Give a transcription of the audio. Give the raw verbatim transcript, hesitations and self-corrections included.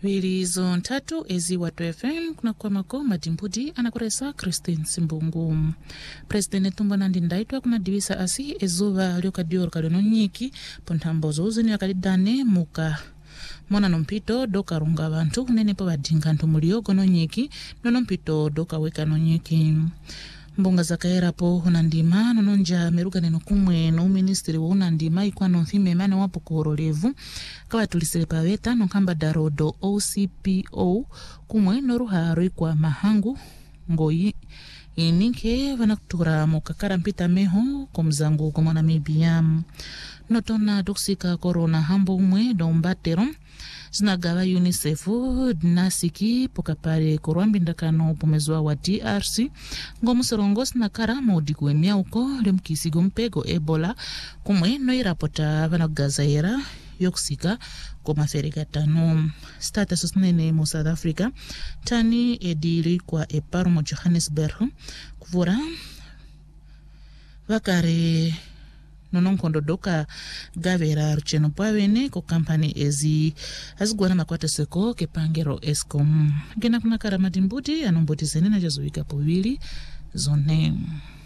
Wilizo ntatu ezi watu F M kuna kwa mako madimbudi anakuresa Christine Simbungu. President Tumbona Ndindaitwa kuna divisa asi ezuva lioka dior kaliono nyiki pontambozo uzini wakalidane muka mwana nompito doka runga bantu nene pa badinga ntumulio gono nyiki nono mpito doka weka no nyiki. Mbonga zakaera po hunandima nononja meruga neno kumwe no ministry wa hunandima ikuwa nonfime mane wapo kuhorolevu kawa tulisele paweta nonkamba darodo O C P O kumwe noruha kwa mahangu ngoyi inike vanakutura mokakara mpita meho komzangu komona mibiam notona doksika corona hambo umwe dombatero zinagawa UNICEF dinasiki pokapare korwambi ndakano pomezwa wa D R C ngomusorongo sinakara modikuemia uko lemkisigo mpego Ebola kumwe no irapota vanagazaira yoksika koma ferikatano status nene mo South Africa tani edili kwa eparo mo Johannesburg kuvura vakare nononkondo doka gavera rucheno pawene ko company ezi azigwana makwata seko kepangero Eskom gena kuna kara madimbuti anomboti zenena jazuika povili zone.